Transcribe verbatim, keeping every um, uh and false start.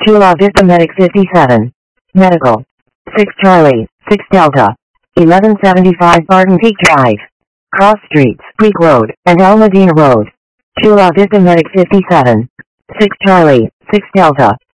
Chula Vista Medic fifty-seven. Medical. six Charlie, six Delta. eleven seventy-five Barton Peak Drive. Cross Streets, Creek Road, and El Medina Road. Chula Vista Medic fifty-seven. six Charlie, six Delta.